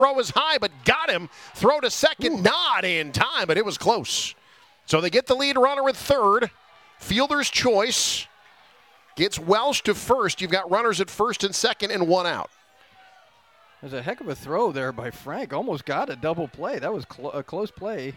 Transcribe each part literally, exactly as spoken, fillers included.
Throw is high, but got him. Throw to second, Ooh. Not in time, but it was close. So they get the lead runner at third. Fielder's choice gets Welsh to first. You've got runners at first and second and one out. There's a heck of a throw there by Frank. Almost got a double play. That was cl- a close play.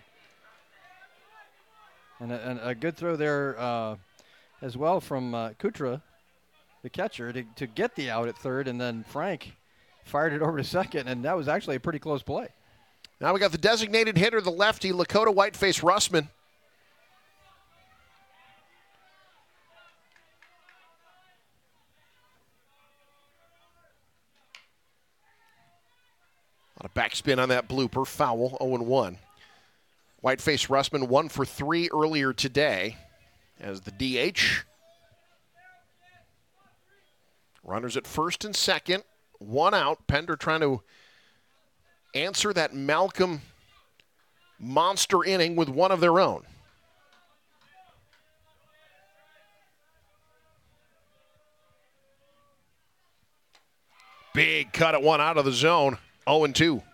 And a, and a good throw there uh, as well from uh, Kutra, the catcher, to, to get the out at third. And then Frank fired it over to second, and that was actually a pretty close play. Now we got the designated hitter, the lefty, Lakota Whiteface Russman. A lot of backspin on that blooper. Foul, oh and one. Whiteface Russman one for three earlier today as the D H. Runners at first and second. One out. Pender trying to answer that Malcolm monster inning with one of their own. Big cut at one out of the zone. oh and two.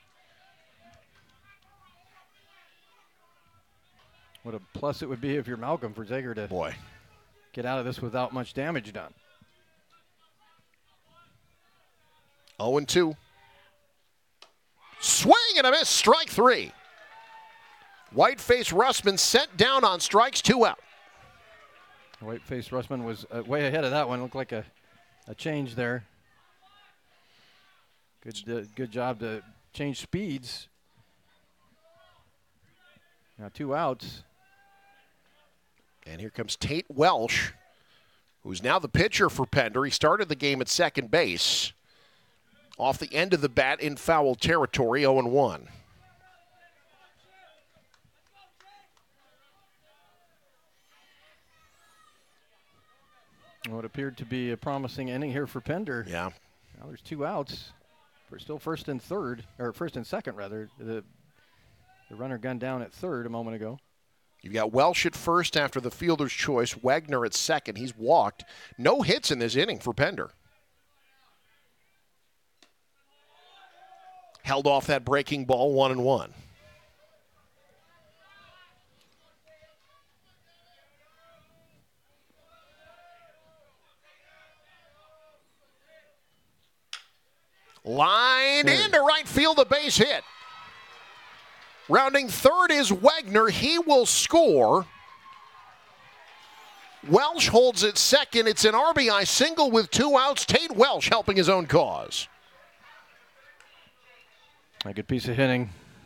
What a plus it would be if you're Malcolm for Zager to Boy. get out of this without much damage done. oh and two. Swing and a miss, strike three. Whiteface Russman sent down on strikes, two out. Whiteface Russman was uh, way ahead of that one. Looked like a, a change there. Good, uh, good job to change speeds. Now two outs. And here comes Tate Welsh, who's now the pitcher for Pender. He started the game at second base. Off the end of the bat in foul territory, oh and one. What appeared to be a promising inning here for Pender. Yeah. Now there's two outs. We're still first and third, or first and second, rather. The, the runner gunned down at third a moment ago. You've got Welsh at first after the fielder's choice. Wagner at second. He's walked. No hits in this inning for Pender. Held off that breaking ball, one and one. Line into right field, a base hit. Rounding third is Wagner. He will score. Welsh holds it second. It's an R B I single with two outs. Tate Welsh helping his own cause. A good piece of hitting.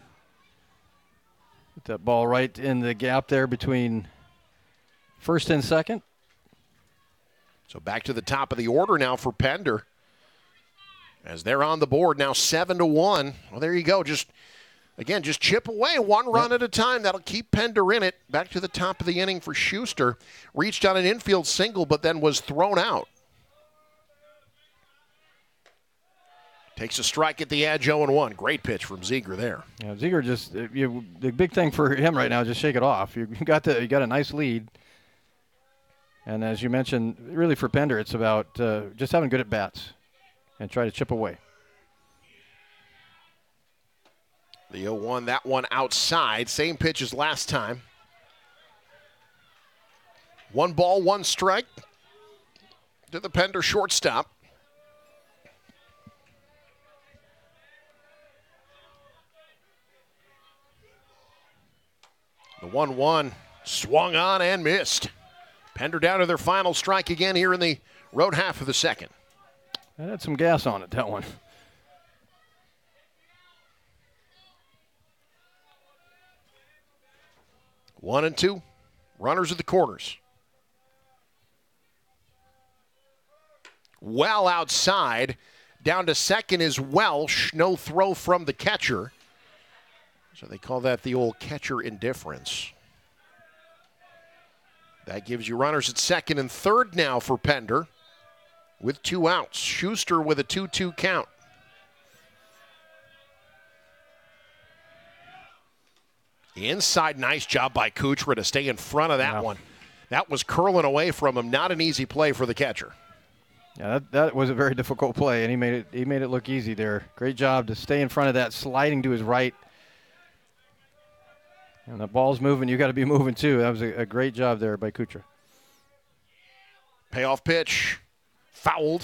Put that ball right in the gap there between first and second. So back to the top of the order now for Pender. As they're on the board now, seven to one. Well, there you go. Just again, just chip away one run yep. at a time. That'll keep Pender in it. Back to the top of the inning for Schuster. Reached on an infield single, but then was thrown out. Takes a strike at the edge, oh and one. Great pitch from Ziegler there. Yeah, Ziegler just uh, you, the big thing for him right now is just shake it off. You got the you got a nice lead, and as you mentioned, really for Pender, it's about uh, just having good at bats and try to chip away. The oh one, that one outside, same pitch as last time. One ball, one strike to the Pender shortstop. The one one swung on and missed. Pender down to their final strike again here in the road half of the second. That had some gas on it, that one. One and two. Runners at the corners. Well outside. Down to second is Welsh. No throw from the catcher. So they call that the old catcher indifference. That gives you runners at second and third now for Pender with two outs. Schuster with a two two count. Inside, nice job by Kuchera to stay in front of that wow. one. That was curling away from him. Not an easy play for the catcher. Yeah, that, that was a very difficult play, and he made it. He made it look easy there. Great job to stay in front of that, sliding to his right. And the ball's moving. You got to be moving too. That was a, a great job there by Kuchera. Payoff pitch, fouled.